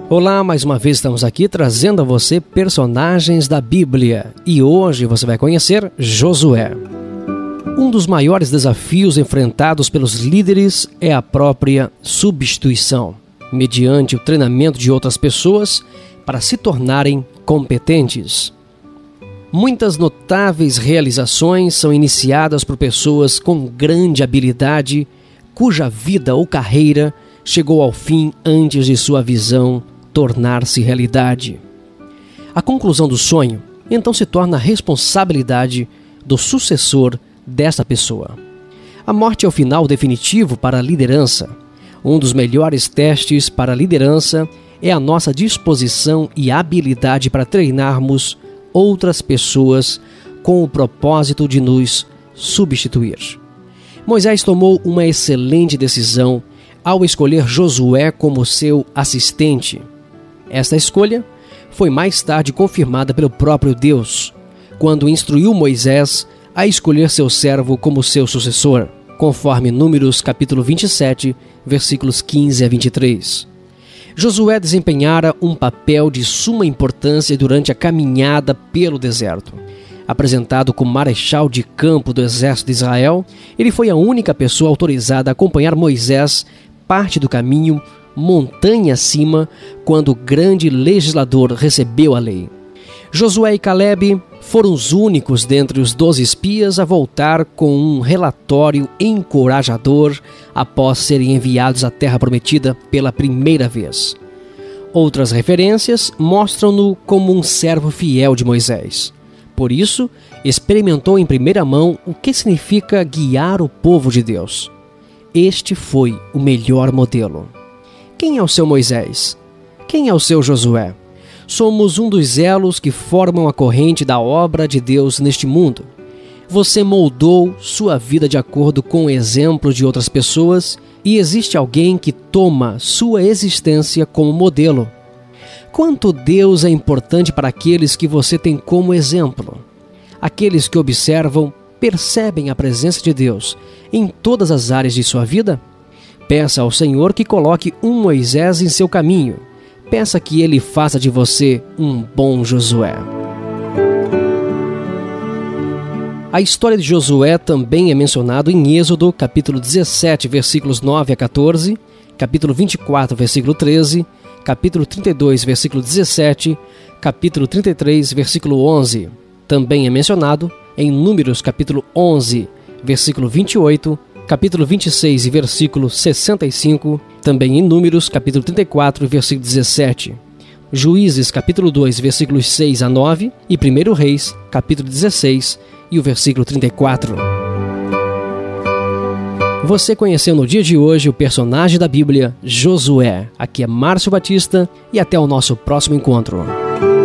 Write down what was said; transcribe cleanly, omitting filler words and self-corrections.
Olá, mais uma vez estamos aqui trazendo a você personagens da Bíblia e hoje você vai conhecer Josué. Um dos maiores desafios enfrentados pelos líderes é a própria substituição, mediante o treinamento de outras pessoas para se tornarem competentes. Muitas notáveis realizações são iniciadas por pessoas com grande habilidade, cuja vida ou carreira chegou ao fim antes de sua visão tornar-se realidade. A conclusão do sonho, então, se torna a responsabilidade do sucessor dessa pessoa. A morte é o final definitivo para a liderança. Um dos melhores testes para a liderança é a nossa disposição e habilidade para treinarmos outras pessoas com o propósito de nos substituir. Moisés tomou uma excelente decisão ao escolher Josué como seu assistente. Esta escolha foi mais tarde confirmada pelo próprio Deus, quando instruiu Moisés a escolher seu servo como seu sucessor, conforme Números capítulo 27, versículos 15 a 23. Josué desempenhara um papel de suma importância durante a caminhada pelo deserto. Apresentado como marechal de campo do exército de Israel, ele foi a única pessoa autorizada a acompanhar Moisés parte do caminho montanha acima, quando o grande legislador recebeu a lei. Josué e Caleb foram os únicos dentre os 12 espias a voltar com um relatório encorajador após serem enviados à Terra Prometida pela primeira vez. Outras referências mostram-no como um servo fiel de Moisés. Por isso, experimentou em primeira mão o que significa guiar o povo de Deus. Este foi o melhor modelo. Quem é o seu Moisés? Quem é o seu Josué? Somos um dos elos que formam a corrente da obra de Deus neste mundo. Você moldou sua vida de acordo com o exemplo de outras pessoas e existe alguém que toma sua existência como modelo. Quanto Deus é importante para aqueles que você tem como exemplo? Aqueles que observam, percebem a presença de Deus em todas as áreas de sua vida? Peça ao Senhor que coloque um Moisés em seu caminho. Peça que Ele faça de você um bom Josué. A história de Josué também é mencionada em Êxodo, capítulo 17, versículos 9 a 14, capítulo 24, versículo 13, capítulo 32, versículo 17, capítulo 33, versículo 11. Também é mencionado em Números, capítulo 11, versículo 28, capítulo 26 e versículo 65, também em Números, capítulo 34 versículo 17. Juízes, capítulo 2, versículos 6 a 9 e 1 Reis, capítulo 16 e o versículo 34. Você conheceu no dia de hoje o personagem da Bíblia, Josué. Aqui é Márcio Batista e até o nosso próximo encontro.